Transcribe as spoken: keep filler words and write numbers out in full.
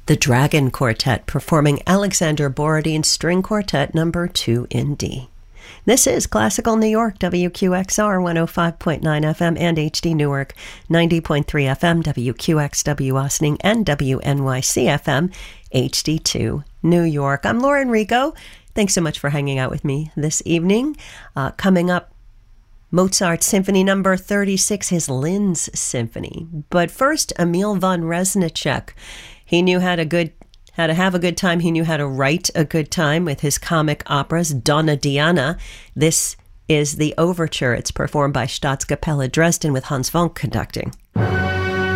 the Dragon Quartet performing Alexander Borodin's String Quartet number two in D. This is Classical New York, W Q X R one oh five point nine F M and H D Newark, ninety point three F M, W Q X W Austining, and W N Y C F M, H D two New York. I'm Lauren Rico. Thanks so much for hanging out with me this evening. Uh, coming up, Mozart Symphony Number thirty-six, his Linz Symphony. But first, Emil von Reznicek. He knew how to good how to have a good time. He knew how to write a good time with his comic operas, Donna Diana. This is the overture. It's performed by Staatskapelle Dresden with Hans Vonk conducting.